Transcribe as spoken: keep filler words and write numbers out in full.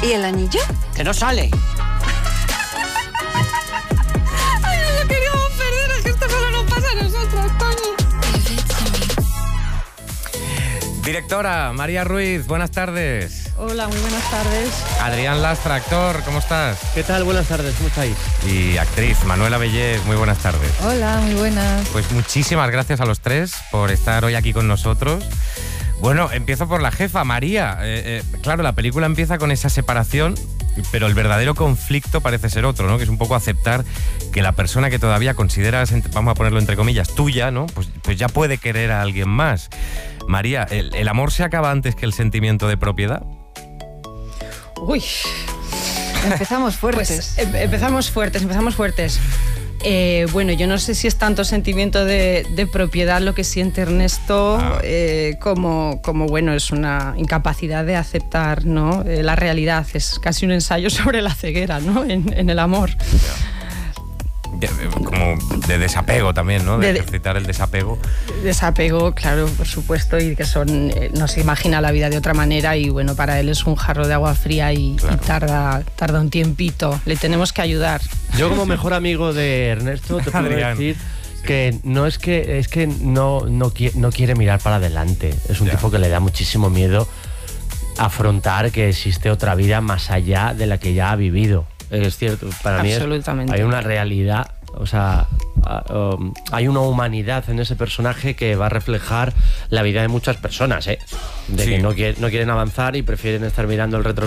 ¿Y el anillo? Que no sale. Ay, no lo queríamos perder, es que esto solo nos pasa a nosotros, Toñi. Directora María Ruiz, buenas tardes. Hola, muy buenas tardes. Adrián Lastra, actor, ¿cómo estás? ¿Qué tal? Buenas tardes, ¿cómo estáis? Y actriz Manuela Bellés, muy buenas tardes. Hola, muy buenas. Pues muchísimas gracias a los tres por estar hoy aquí con nosotros. Bueno, empiezo por la jefa, María. Eh, eh, claro, la película empieza con esa separación, pero el verdadero conflicto parece ser otro, ¿no? Que es un poco aceptar que la persona que todavía consideras, vamos a ponerlo entre comillas, tuya, ¿no? Pues, pues ya puede querer a alguien más. María, ¿el, el amor se acaba antes que el sentimiento de propiedad? Uy, Empezamos fuertes. pues em- empezamos fuertes, empezamos fuertes. Eh, bueno, yo no sé si es tanto sentimiento de, de propiedad lo que siente Ernesto, Ah. eh, como, como, bueno, es una incapacidad de aceptar, ¿no? Eh, la realidad. Es casi un ensayo sobre la ceguera, ¿no? En, en el amor. De- como de desapego también, ¿no? De, De- de- ejercitar el desapego. Desapego, claro, por supuesto, y que son eh, no se imagina la vida de otra manera y bueno, para él es un jarro de agua fría y, Claro. y tarda, tarda un tiempito. Le tenemos que ayudar. Yo como mejor amigo de Ernesto te puedo Adrián. decir que no es que es que no, no, qui- no quiere mirar para adelante. Es un Ya. tipo que le da muchísimo miedo afrontar que existe otra vida más allá de la que ya ha vivido. Es cierto, para mí es- Absolutamente. hay una realidad, o sea, a- um, hay una humanidad en ese personaje que va a reflejar la vida de muchas personas, ¿eh? De Sí. que no, quiere- no quieren avanzar y prefieren estar mirando el retro